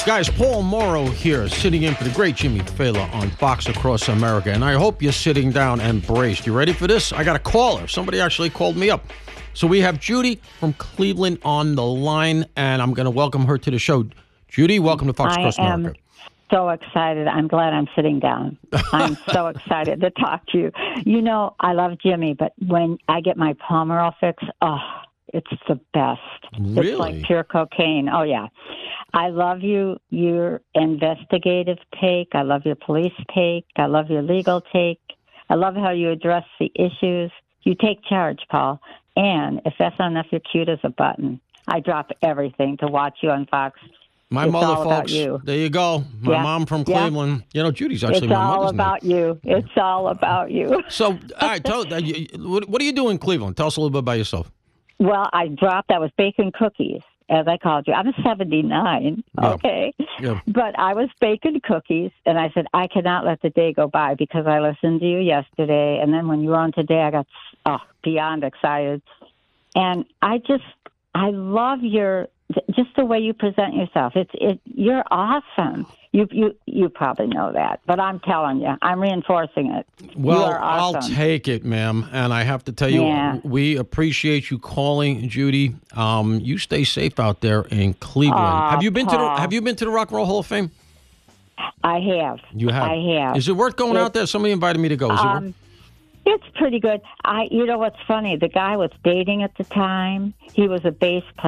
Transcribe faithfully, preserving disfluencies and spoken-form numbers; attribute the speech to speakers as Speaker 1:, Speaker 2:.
Speaker 1: Guys, Paul Morrow here, sitting in for the great Jimmy Fallon on Fox Across America, and I hope you're sitting down and braced. You ready for this? I got a caller. Somebody actually called me up. So we have Judy from Cleveland on the line, and I'm going to welcome her to the show. Judy, welcome to Fox
Speaker 2: I
Speaker 1: Across
Speaker 2: am
Speaker 1: America.
Speaker 2: So excited. I'm glad I'm sitting down. I'm so excited to talk to you. You know, I love Jimmy, but when I get my Palmerol fix, oh, it's the best.
Speaker 1: Really?
Speaker 2: It's like pure cocaine. Oh, yeah. I love you, your investigative take. I love your police take. I love your legal take. I love how you address the issues. You take charge, Paul. And if that's not enough, you're cute as a button. I drop everything to watch you on Fox.
Speaker 1: My
Speaker 2: It's
Speaker 1: mother,
Speaker 2: all about
Speaker 1: folks.
Speaker 2: you.
Speaker 1: There you go. My
Speaker 2: Yeah.
Speaker 1: mom from
Speaker 2: Yeah.
Speaker 1: Cleveland. You know, Judy's actually
Speaker 2: It's
Speaker 1: my
Speaker 2: all
Speaker 1: mother's
Speaker 2: about
Speaker 1: name.
Speaker 2: you. It's all about you.
Speaker 1: So, all right, tell, uh, you- what, what do you do in Cleveland? Tell us a little bit about yourself.
Speaker 2: Well, I dropped, I was baking cookies, as I called you. I'm seventy-nine,
Speaker 1: Yeah.
Speaker 2: okay?
Speaker 1: Yeah.
Speaker 2: But I was baking cookies, and I said, I cannot let the day go by because I listened to you yesterday, and then when you were on today, I got oh, beyond excited. And I just, I love your, just the way you present yourself. It's, it, you're awesome. You, you, you probably know that, but I'm telling you, I'm reinforcing it.
Speaker 1: Well,
Speaker 2: you are awesome.
Speaker 1: I'll take it, ma'am. And I have to tell you,
Speaker 2: Yeah.
Speaker 1: we appreciate you calling, Judy. Um, you stay safe out there in Cleveland.
Speaker 2: Aw,
Speaker 1: have you been to the
Speaker 2: Paul.
Speaker 1: Have you been to the Rock and Roll Hall of Fame?
Speaker 2: I have.
Speaker 1: You have.
Speaker 2: I have.
Speaker 1: Is it worth going
Speaker 2: It-
Speaker 1: out there? Somebody invited me to go. Is it worth?
Speaker 2: Um, it's pretty good. I, you know what's funny? The guy I was dating at the time, he was a bass player.